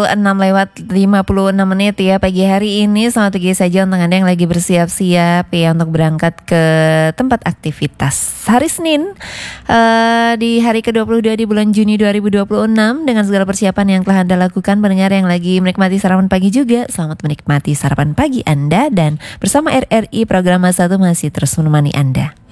6:56 ya pagi hari ini. Selamat pagi saja untuk Anda yang lagi bersiap-siap ya untuk berangkat ke tempat aktivitas. Hari Senin di hari ke-22 di bulan Juni 2026 dengan segala persiapan yang telah Anda lakukan. Pendengar yang lagi menikmati sarapan pagi juga, selamat menikmati sarapan pagi Anda. Dan bersama RRI program Masa 1 masih terus menemani Anda.